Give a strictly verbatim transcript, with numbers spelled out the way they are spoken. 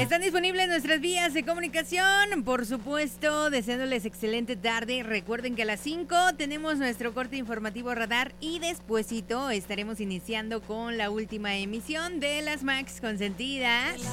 Están disponibles nuestras vías de comunicación, por supuesto, deseándoles excelente tarde. Recuerden que a las cinco tenemos nuestro corte informativo radar y despuesito estaremos iniciando con la última emisión de las Max Consentidas.